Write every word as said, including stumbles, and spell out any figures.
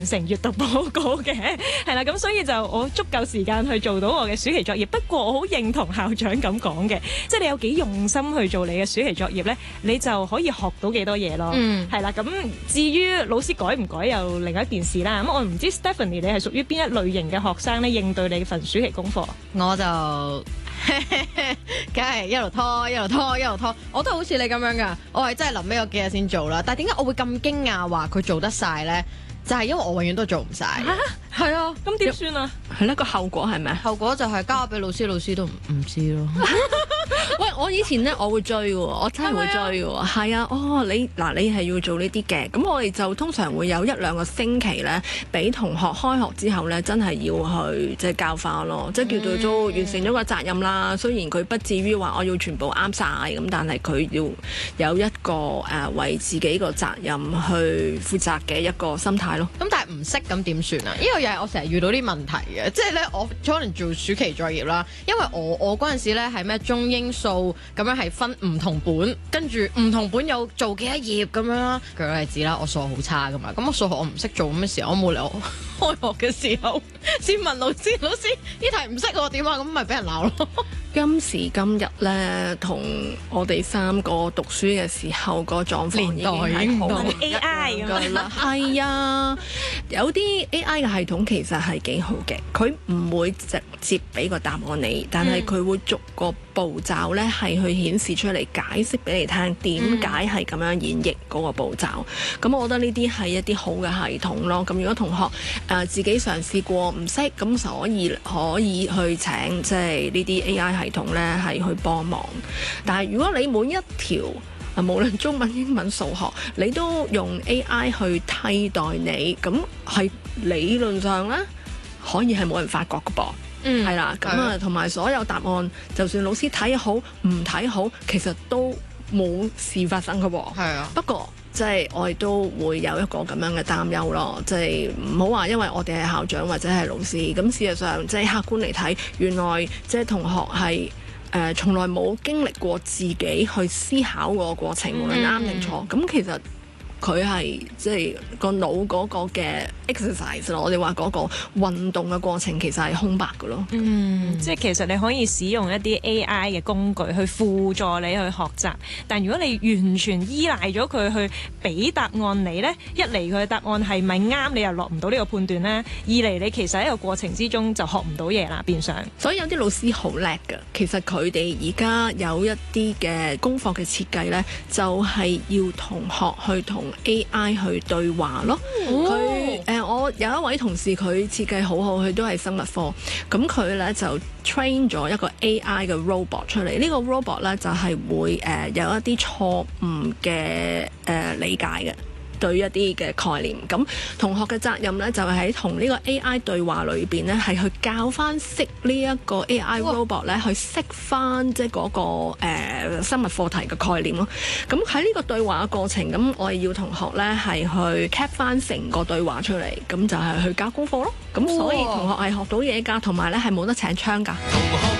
成閱讀報告嘅，係啦，咁所以就我足夠時間去做到我嘅暑期作業。不過我好認同校長咁講嘅，即係你有幾用心去做你嘅暑期作業呢，你就可以學到幾多嘢咯。嗯，係啦，咁至於老師改唔改又另一件事啦。咁我唔知 Stephanie 你係屬於邊一類型嘅學生呢？應對你份暑期功課， 我就梗係一路拖一路拖一路拖，我都好似你咁樣噶，我係真係臨尾嗰幾日先做啦。但係點解我會咁驚訝話佢做得晒呢？就係因為我永遠都做唔晒。嚇，係啊， 咁點算啊？ 係啦，個後果係咪？ 後果就係交俾老師，老師都唔知咯。 喂，我以前咧，我會追嘅喎，我真係會追嘅喎。係啊，哦，你嗱，你係要做呢啲嘅，咁我哋就通常會有一兩個星期咧，俾同學開學之後咧，真係要去即係交翻咯，即係叫做都完成咗個責任啦。雖然佢不至於話我要全部啱晒咁，但係佢要有一個誒、呃、為自己個責任去負責嘅一個心態咯。 咁但係唔識咁點算啊？呢個又係我成日遇到啲問題嘅，即係咧我可能做暑期作業啦，因為我我嗰陣時咧係咩中英數咁樣係分唔同本，跟住唔同本有做幾多頁咁樣啦。舉個例子啦，我數學好差噶嘛，咁我數學我唔識做咁嘅時候，我冇理由開學嘅時候先問老師，老師呢題唔識我點啊？咁咪俾人鬧咯。 今時今日咧，同我哋三個讀書嘅時候個狀況已經係好唔一 A I 樣㗎啦。係啊，有啲 A I 嘅系統其實係幾好嘅，佢唔會直接俾個答案你，但係佢會逐個步驟咧係去顯示出嚟，解釋俾你聽點解係咁樣演繹嗰個步驟。咁、嗯、我覺得呢啲係一啲好嘅系統咯。咁如果同學誒、呃、自己嘗試過唔識，咁所以可以去請即係呢啲 A I 系統咧係去幫忙。但係如果你每一條啊，無論中文、英文、數學，你都用 A I 去替代你，咁係理論上咧可以係冇人發覺嘅噃。嗯，係啦，咁啊，同埋所有答案，就算老師睇好唔睇好，其實都冇事發生嘅喎。係啊，不過即係我哋都會有一個咁樣嘅擔憂咯，即係唔好話因為我哋係校長或者係老師，咁事實上即係客觀嚟睇，原來即係同學係誒、呃、從來冇經歷過自己去思考個過程，無論啱定錯，咁、嗯、其實佢係即係個腦嗰個嘅 exercise 咯，我哋話嗰個運動嘅過程其實係空白嘅咯。 嗯，即係其實你可以使用一啲 A I 嘅工具去輔助你去學習，但如果你完全依賴咗佢去俾答案你呢，一嚟佢嘅答案係咪啱，你又落唔到呢個判斷呢；二嚟你其實喺個過程之中就學唔到嘢啦，變相。 所以有啲老師好叻㗎，其實佢哋而家有一啲嘅功課嘅設計呢，就係、是、要同學去同 A I 去對話咯。佢誒、哦呃，我有一位同事佢設計好好，佢都係生物科，咁佢咧就 train 咗一個 A I 嘅 robot 出嚟。呢、這個 robot 咧就係、是、會誒、呃、有一啲錯誤嘅誒理解嘅。對一啲嘅概念，咁同學嘅責任咧就係喺同呢個 A I 對話裏邊咧，係去教翻識呢一個 A I robot 咧，去識翻即係嗰個、呃、生物課題嘅概念咯。咁喺呢個對話嘅過程，咁我哋要同學咧係去 cap 翻成個對話出嚟，咁就係去交功課咯。咁所以同學係學到嘢㗎，同埋咧係冇得請槍㗎。